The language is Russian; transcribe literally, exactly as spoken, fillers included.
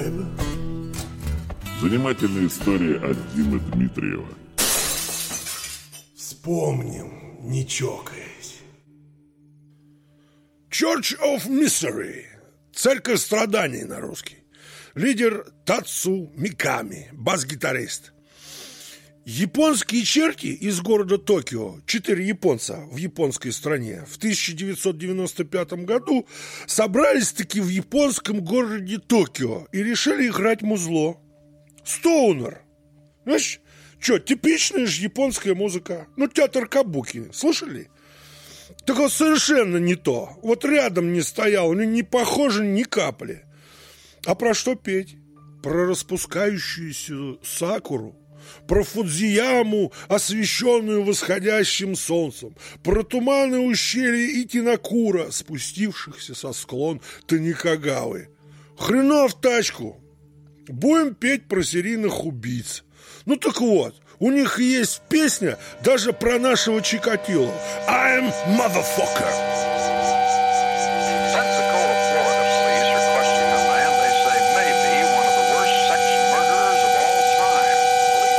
Live. Занимательная история от Димы Дмитриева. Вспомним, не чокаясь. Church of Misery. Церковь страданий на русский. Лидер Тацу Миками, бас-гитарист. Японские черти из города Токио, четыре японца в японской стране, в тысяча девятьсот девяносто пятом году собрались-таки в японском городе Токио и решили играть музло. Стоунер. Знаешь, что, типичная же японская музыка. Ну, театр кабуки, слышали? Так вот совершенно не то. Вот рядом не стоял, не похоже ни капли. А про что петь? Про распускающуюся сакуру, про Фудзияму, освещенную восходящим солнцем, про туманы ущелья Итинакура, спустившихся со склон Таникагавы. Хренов тачку. Будем петь про серийных убийц. Ну так вот, у них есть песня даже про нашего Чикатило. I'm motherfucker.